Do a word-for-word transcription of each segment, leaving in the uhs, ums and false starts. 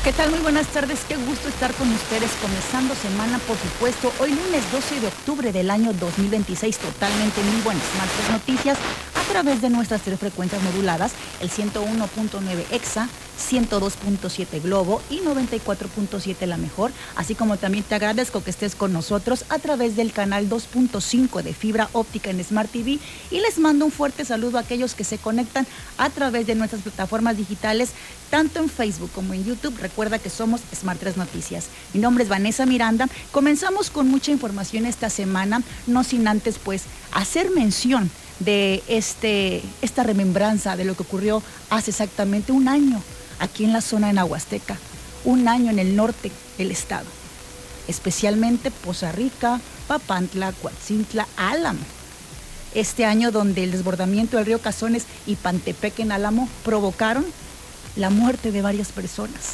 ¿Qué tal? Muy buenas tardes, qué gusto estar con ustedes comenzando semana, por supuesto, hoy lunes doce de octubre del año dos mil veintiséis, totalmente en vivo en Smart tres Noticias, a través de nuestras tres frecuencias moduladas, el ciento uno punto nueve Exa, ciento dos punto siete Globo y noventa y cuatro punto siete La Mejor, así como también te agradezco que estés con nosotros a través del canal dos punto cinco de fibra óptica en Smart T V y les mando un fuerte saludo a aquellos que se conectan a través de nuestras plataformas digitales, tanto en Facebook como en YouTube. Recuerda que somos Smart tres Noticias. Mi nombre es Vanessa Miranda. Comenzamos con mucha información esta semana, no sin antes pues hacer mención de este, esta remembranza de lo que ocurrió hace exactamente un año aquí en la zona de Nahuasteca, un año en el norte del estado, especialmente Poza Rica, Papantla, Coatzintla, Álamo. Este año donde el desbordamiento del río Cazones y Pantepec en Álamo provocaron la muerte de varias personas,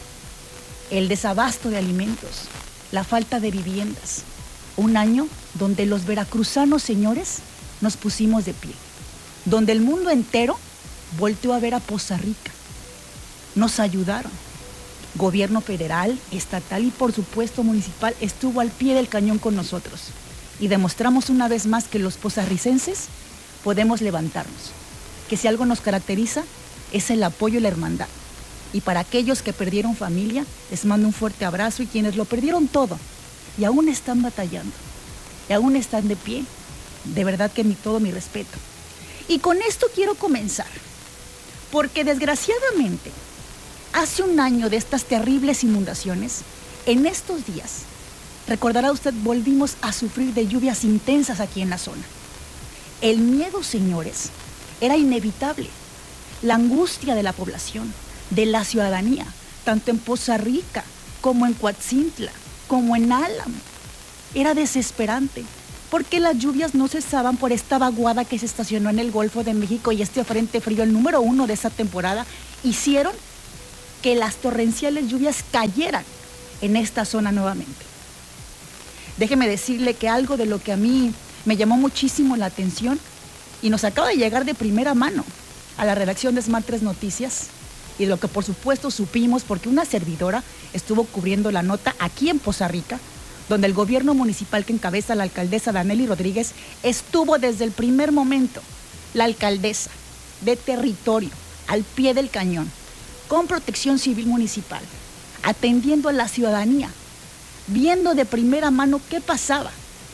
el desabasto de alimentos, la falta de viviendas. Un año donde los veracruzanos, señores, nos pusimos de pie, donde el mundo entero volteó a ver a Poza Rica. Nos ayudaron. Gobierno federal, estatal y por supuesto municipal estuvo al pie del cañón con nosotros y demostramos una vez más que los pozarricenses podemos levantarnos, que si algo nos caracteriza es el apoyo y la hermandad. Y para aquellos que perdieron familia, les mando un fuerte abrazo, y quienes lo perdieron todo y aún están batallando y aún están de pie, de verdad que mi todo mi respeto. Y con esto quiero comenzar, porque desgraciadamente hace un año de estas terribles inundaciones, en estos días, recordará usted, volvimos a sufrir de lluvias intensas aquí en la zona. El miedo, señores, era inevitable. La angustia de la población, de la ciudadanía, tanto en Poza Rica como en Coatzintla, como en Álamo, era desesperante, porque las lluvias no cesaban por esta vaguada que se estacionó en el Golfo de México, y este frente frío, el número uno de esa temporada, hicieron que las torrenciales lluvias cayeran en esta zona nuevamente. Déjeme decirle que algo de lo que a mí me llamó muchísimo la atención y nos acaba de llegar de primera mano a la redacción de Smart tres Noticias, y lo que por supuesto supimos porque una servidora estuvo cubriendo la nota aquí en Poza Rica, donde el gobierno municipal que encabeza la alcaldesa Danely Rodríguez estuvo desde el primer momento, la alcaldesa de territorio, al pie del cañón, con protección civil municipal, atendiendo a la ciudadanía, viendo de primera mano qué pasaba.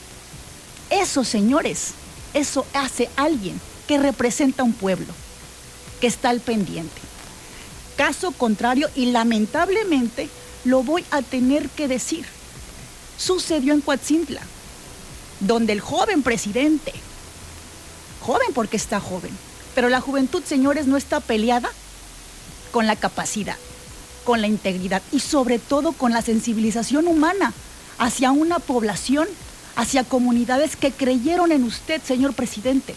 Eso, señores, eso hace alguien que representa a un pueblo, que está al pendiente. Caso contrario, y lamentablemente lo voy a tener que decir, sucedió en Coatzintla, donde el joven presidente, joven porque está joven, pero la juventud, señores, no está peleada con la capacidad, con la integridad y sobre todo con la sensibilización humana hacia una población, hacia comunidades que creyeron en usted, señor presidente,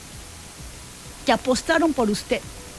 que apostaron por usted.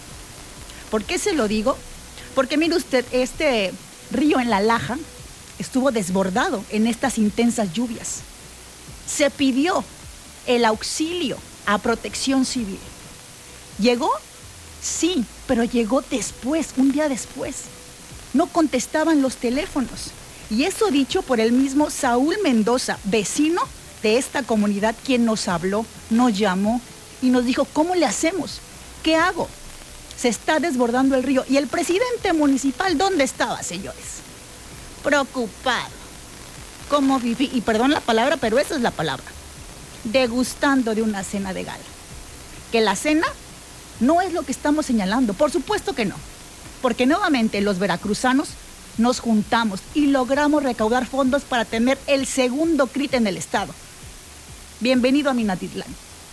¿Por qué se lo digo? Porque mire usted, este río en La Laja estuvo desbordado en estas intensas lluvias. Se pidió el auxilio a Protección Civil. ¿Llegó? Sí, pero llegó después, un día después. No contestaban los teléfonos. Y eso dicho por el mismo Saúl Mendoza, vecino de esta comunidad, quien nos habló, nos llamó y nos dijo, ¿cómo le hacemos? ¿Qué hago? Se está desbordando el río. ¿Y el presidente municipal dónde estaba, señores? Preocupado. ¿Cómo viví? Y perdón la palabra, pero esa es la palabra. Degustando de una cena de gala. Que la cena no es lo que estamos señalando, por supuesto que no, porque nuevamente los veracruzanos nos juntamos y logramos recaudar fondos para tener el segundo C R I T en el estado. Bienvenido a Minatitlán.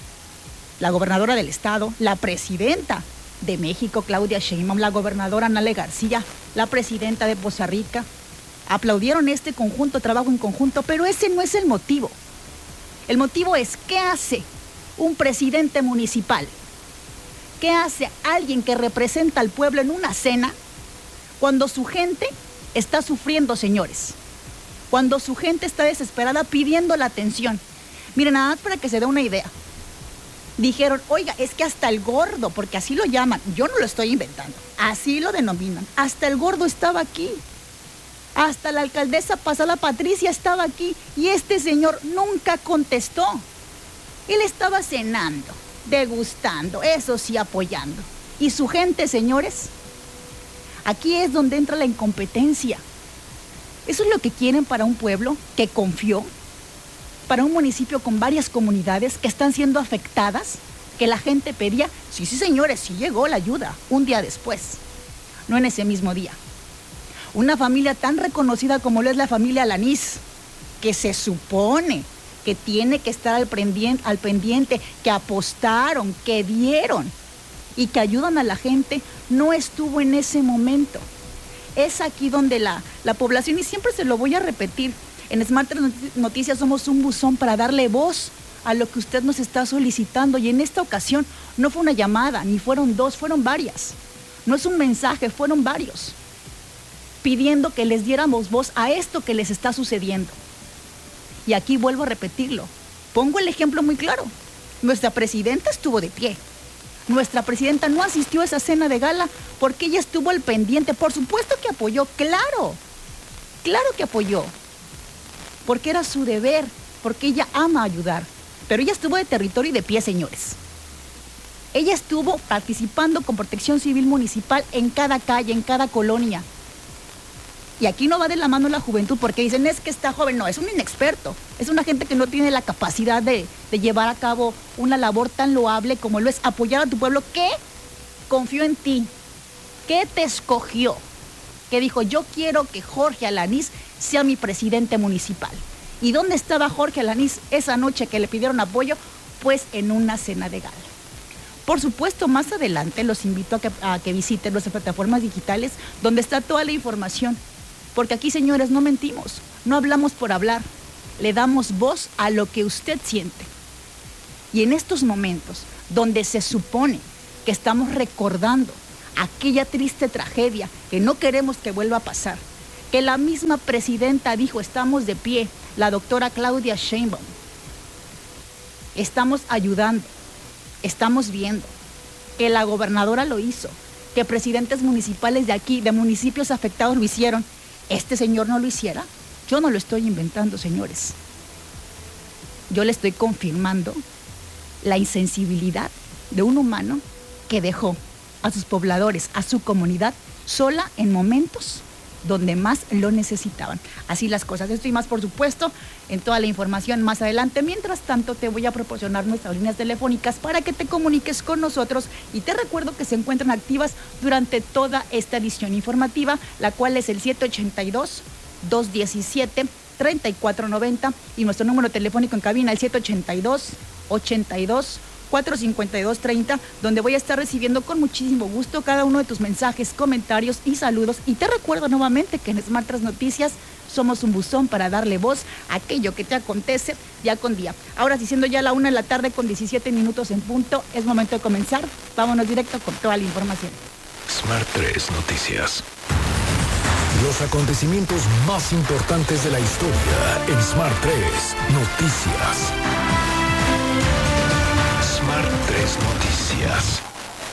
La gobernadora del estado, la presidenta de México, Claudia Sheinbaum, la gobernadora Nale García, la presidenta de Poza Rica, aplaudieron este conjunto, trabajo en conjunto, pero ese no es el motivo. El motivo es, ¿qué hace un presidente municipal? ¿Qué hace alguien que representa al pueblo en una cena cuando su gente está sufriendo, señores? Cuando su gente está desesperada pidiendo la atención. Miren, nada más para que se dé una idea. Dijeron, oiga, es que hasta el gordo, porque así lo llaman, yo no lo estoy inventando, así lo denominan, hasta el gordo estaba aquí. Hasta la alcaldesa pasada Patricia estaba aquí y este señor nunca contestó. Él estaba cenando, degustando, eso sí, apoyando. ¿Y su gente, señores? Aquí es donde entra la incompetencia. ¿Eso es lo que quieren para un pueblo que confió? ¿Para un municipio con varias comunidades que están siendo afectadas? ¿Que la gente pedía? Sí, sí, señores, sí llegó la ayuda, un día después, no en ese mismo día. Una familia tan reconocida como lo es la familia Alanís, que se supone que tiene que estar al pendiente, al pendiente, que apostaron, que dieron y que ayudan a la gente, no estuvo en ese momento. Es aquí donde la, la población, y siempre se lo voy a repetir, en Smart tres Noticias somos un buzón para darle voz a lo que usted nos está solicitando, y en esta ocasión no fue una llamada, ni fueron dos, fueron varias. No es un mensaje, fueron varios, pidiendo que les diéramos voz a esto que les está sucediendo. Y aquí vuelvo a repetirlo, pongo el ejemplo muy claro. Nuestra presidenta estuvo de pie. Nuestra presidenta no asistió a esa cena de gala porque ella estuvo al pendiente. Por supuesto que apoyó, claro, claro que apoyó, porque era su deber, porque ella ama ayudar. Pero ella estuvo de territorio y de pie, señores. Ella estuvo participando con Protección Civil Municipal en cada calle, en cada colonia. Y aquí no va de la mano la juventud porque dicen, es que está joven. No, es un inexperto. Es una gente que no tiene la capacidad de, de llevar a cabo una labor tan loable como lo es apoyar a tu pueblo, que confió en ti, que te escogió, que dijo, yo quiero que Jorge Alanís sea mi presidente municipal. ¿Y dónde estaba Jorge Alanís esa noche que le pidieron apoyo? Pues en una cena de gala. Por supuesto, más adelante los invito a que, a que visiten nuestras plataformas digitales donde está toda la información. Porque aquí, señores, no mentimos, no hablamos por hablar, le damos voz a lo que usted siente. Y en estos momentos, donde se supone que estamos recordando aquella triste tragedia que no queremos que vuelva a pasar, que la misma presidenta dijo, estamos de pie, la doctora Claudia Sheinbaum, estamos ayudando, estamos viendo, que la gobernadora lo hizo, que presidentes municipales de aquí, de municipios afectados lo hicieron, ¿este señor no lo hiciera? Yo no lo estoy inventando, señores. Yo le estoy confirmando la insensibilidad de un humano que dejó a sus pobladores, a su comunidad, sola en momentos donde más lo necesitaban. Así las cosas. Esto y más, por supuesto, en toda la información más adelante. Mientras tanto, te voy a proporcionar nuestras líneas telefónicas para que te comuniques con nosotros, y te recuerdo que se encuentran activas durante toda esta edición informativa, la cual es el siete ochenta y dos, dos diecisiete, treinta y cuatro noventa y nuestro número telefónico en cabina el siete ochenta y dos, ochenta y dos, cuatro cincuenta y dos treinta, donde voy a estar recibiendo con muchísimo gusto cada uno de tus mensajes, comentarios y saludos. Y te recuerdo nuevamente que en Smart tres Noticias somos un buzón para darle voz a aquello que te acontece día con día. Ahora, si siendo ya la una de la tarde con diecisiete minutos en punto, es momento de comenzar. Vámonos directo con toda la información. Smart tres Noticias. Los acontecimientos más importantes de la historia en Smart tres Noticias. Smart tres Noticias.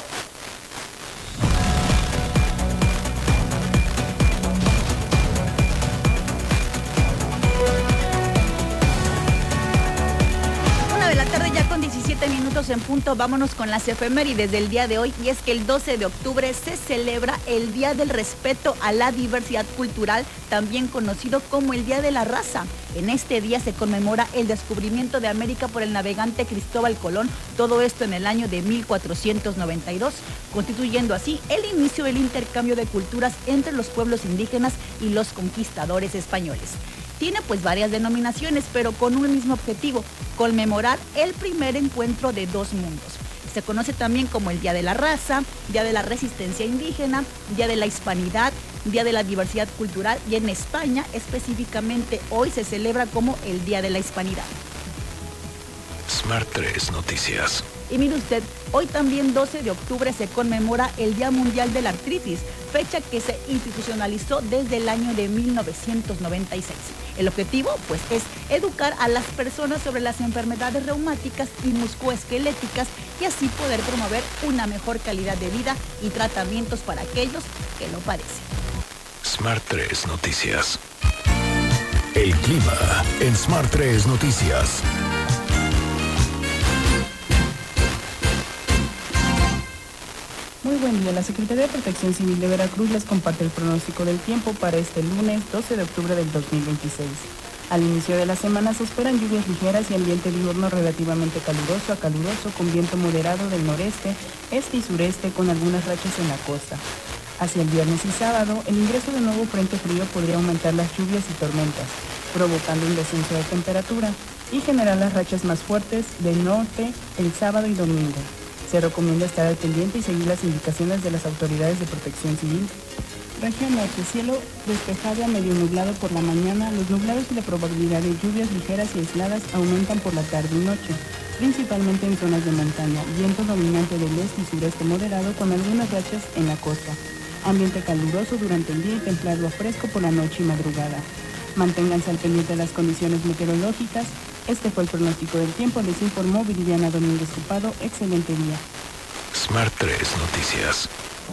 Una de la tarde ya con diecisiete minutos en punto. Vámonos con las efemérides del día de hoy, y es que el doce de octubre se celebra el Día del Respeto a la Diversidad Cultural, también conocido como el Día de la Raza. En este día se conmemora el descubrimiento de América por el navegante Cristóbal Colón, todo esto en el año de mil cuatrocientos noventa y dos, constituyendo así el inicio del intercambio de culturas entre los pueblos indígenas y los conquistadores españoles. Tiene pues varias denominaciones, pero con un mismo objetivo: conmemorar el primer encuentro de dos mundos. Se conoce también como el Día de la Raza, Día de la Resistencia Indígena, Día de la Hispanidad, Día de la Diversidad Cultural, y en España específicamente hoy se celebra como el Día de la Hispanidad. Smart tres Noticias. Y mire usted, hoy también doce de octubre se conmemora el Día Mundial de la Artritis, fecha que se institucionalizó desde el año de mil novecientos noventa y seis. El objetivo, pues, es educar a las personas sobre las enfermedades reumáticas y musculoesqueléticas, y así poder promover una mejor calidad de vida y tratamientos para aquellos que lo padecen. Smart tres Noticias. El clima en Smart tres Noticias. Muy buen día. La Secretaría de Protección Civil de Veracruz les comparte el pronóstico del tiempo para este lunes doce de octubre del dos mil veintiséis. Al inicio de la semana se esperan lluvias ligeras y ambiente diurno relativamente caluroso a caluroso con viento moderado del noreste, este y sureste con algunas rachas en la costa. Hacia el viernes y sábado, el ingreso de un nuevo frente frío podría aumentar las lluvias y tormentas, provocando un descenso de temperatura y generar las rachas más fuertes del norte el sábado y domingo. Se recomienda estar al pendiente y seguir las indicaciones de las autoridades de protección civil. Región norte, cielo despejado a medio nublado por la mañana. Los nublados y la probabilidad de lluvias ligeras y aisladas aumentan por la tarde y noche, principalmente en zonas de montaña. Viento dominante del este y sureste moderado con algunas rachas en la costa. Ambiente caluroso durante el día y templado a fresco por la noche y madrugada. Manténganse al pendiente de las condiciones meteorológicas. Este fue el pronóstico del tiempo. Les informó Viridiana Domínguez Cupado. Excelente día. Smart tres Noticias.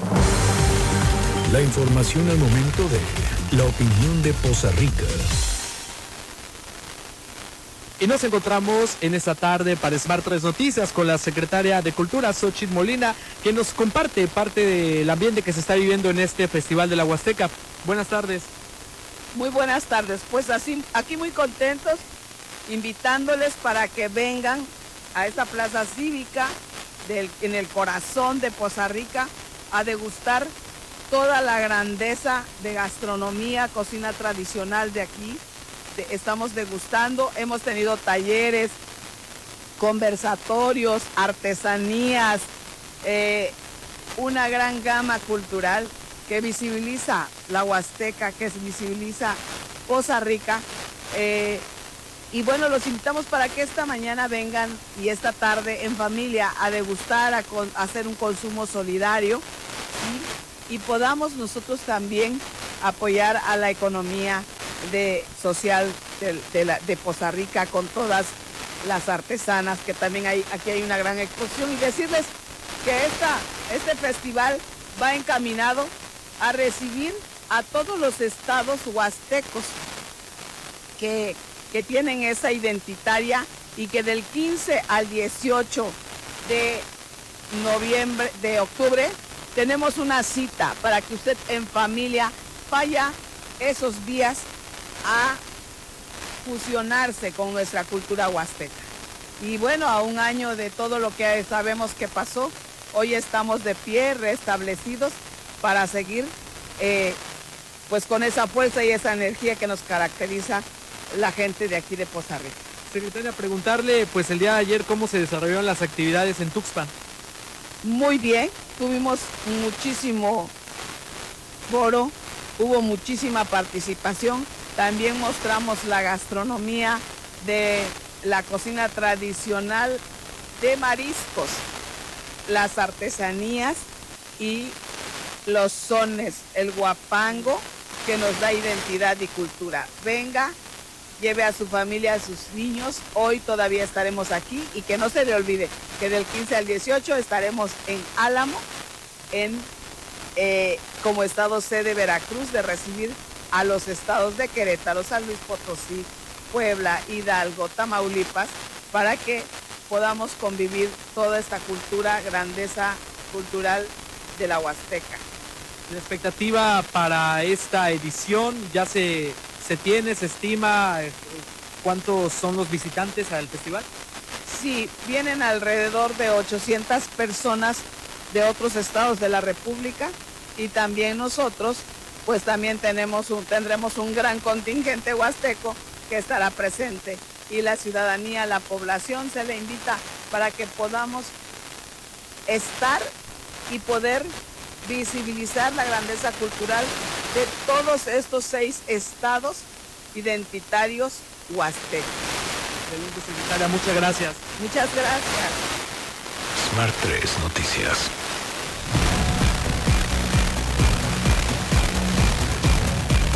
La información al momento de la opinión de Poza Rica. Y nos encontramos en esta tarde para Smart tres Noticias con la secretaria de Cultura, Xochitl Molina, que nos comparte parte del ambiente que se está viviendo en este Festival de la Huasteca. Buenas tardes. Muy buenas tardes. Pues así, aquí muy contentos, invitándoles para que vengan a esta plaza cívica del, en el corazón de Poza Rica a degustar toda la grandeza de gastronomía, cocina tradicional de aquí. De, estamos degustando, hemos tenido talleres, conversatorios, artesanías, eh, una gran gama cultural que visibiliza la Huasteca, que visibiliza Poza Rica. Eh, y bueno, los invitamos para que esta mañana vengan y esta tarde en familia a degustar, a, con, a hacer un consumo solidario, ¿sí? Y podamos nosotros también apoyar a la economía de, social de, de, la, de Poza Rica con todas las artesanas, que también hay, aquí hay una gran exposición, y decirles que esta, este festival va encaminado a recibir a todos los estados huastecos que, que tienen esa identitaria y que del quince al dieciocho de noviembre, de octubre, tenemos una cita para que usted en familia vaya esos días a fusionarse con nuestra cultura huasteca. Y bueno, a un año de todo lo que sabemos que pasó, hoy estamos de pie, restablecidos, para seguir eh, pues con esa fuerza y esa energía que nos caracteriza la gente de aquí de Poza Rica. Secretaria, preguntarle pues el día de ayer cómo se desarrollaron las actividades en Tuxpan. Muy bien, tuvimos muchísimo foro, hubo muchísima participación, también mostramos la gastronomía de la cocina tradicional de mariscos, las artesanías y los sones, el huapango, que nos da identidad y cultura. Venga, lleve a su familia, a sus niños. Hoy todavía estaremos aquí y que no se le olvide que del quince al dieciocho estaremos en Álamo, en, eh, como estado sede Veracruz, de recibir a los estados de Querétaro, San Luis Potosí, Puebla, Hidalgo, Tamaulipas, para que podamos convivir toda esta cultura, grandeza cultural de la Huasteca. La expectativa para esta edición ya se, se tiene, se estima eh, cuántos son los visitantes al festival. Sí, vienen alrededor de ochocientas personas de otros estados de la República, y también nosotros pues también tenemos un, tendremos un gran contingente huasteco que estará presente, y la ciudadanía, la población se le invita para que podamos estar y poder visibilizar la grandeza cultural de todos estos seis estados identitarios huastecos. Excelente, secretaria, muchas gracias. Muchas gracias. Smart tres Noticias. Una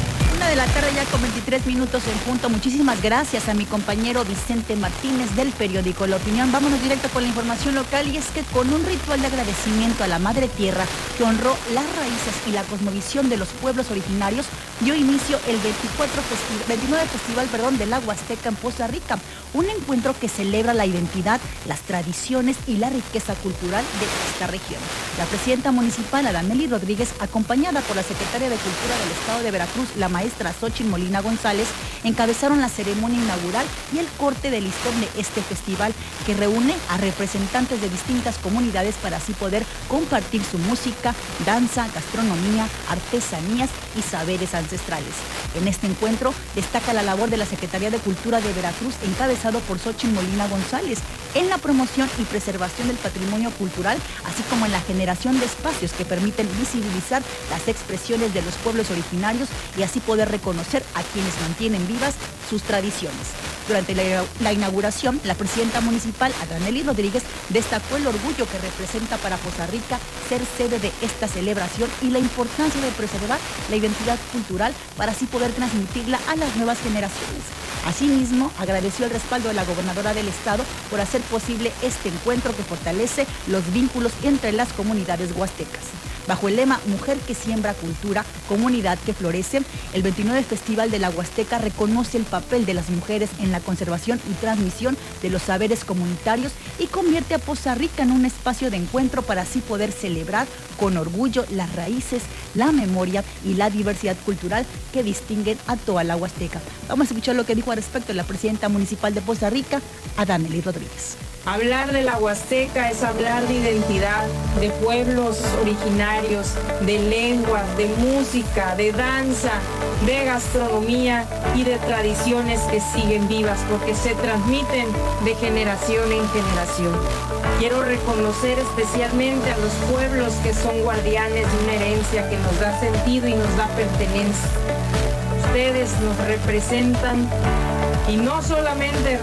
de la tarde ya con veintitrés minutos en punto. Muchísimas gracias a mi compañero Vicente Martínez del periódico La Opinión. Vámonos directo con la información local, y es que con un ritual de agradecimiento a la Madre Tierra que honró las raíces y la cosmovisión de los pueblos originarios, dio inicio el veinticuatro festi- veintinueve Festival perdón, de la Huasteca en Poza Rica, un encuentro que celebra la identidad, las tradiciones y la riqueza cultural de esta región. La presidenta municipal, Adanely Rodríguez, acompañada por la secretaria de Cultura del Estado de Veracruz, la maestra Xochitl Molina González, encabezaron la ceremonia inaugural y el corte de listón de este festival, que reúne a representantes de distintas comunidades para así poder compartir su música, danza, gastronomía, artesanías y saberes ancestrales. En este encuentro destaca la labor de la Secretaría de Cultura de Veracruz, encabezado por Xochitl Molina González, en la promoción y preservación del patrimonio cultural, así como en la generación de espacios que permiten visibilizar las expresiones de los pueblos originarios y así poder reconocer a quienes mantienen vivas sus tradiciones. Durante la, la inauguración, la presidenta municipal, Adanely Rodríguez, destacó el orgullo que representa para Poza Rica ser sede de esta celebración y la importancia de preservar la identidad cultural para así poder transmitirla a las nuevas generaciones. Asimismo, agradeció el respaldo de la gobernadora del estado por hacer posible este encuentro que fortalece los vínculos entre las comunidades huastecas. Bajo el lema Mujer que siembra cultura, comunidad que florece, el veintinueve Festival de la Huasteca reconoce el papel de las mujeres en la conservación y transmisión de los saberes comunitarios y convierte a Poza Rica en un espacio de encuentro para así poder celebrar con orgullo las raíces, la memoria y la diversidad cultural que distinguen a toda la Huasteca. Vamos a escuchar lo que dijo al respecto la presidenta municipal de Poza Rica, Adanely Rodríguez. Hablar de la Huasteca es hablar de identidad, de pueblos originarios, de lengua, de música, de danza, de gastronomía y de tradiciones que siguen vivas porque se transmiten de generación en generación. Quiero reconocer especialmente a los pueblos que son guardianes de una herencia que nos da sentido y nos da pertenencia. Ustedes nos representan y no solamente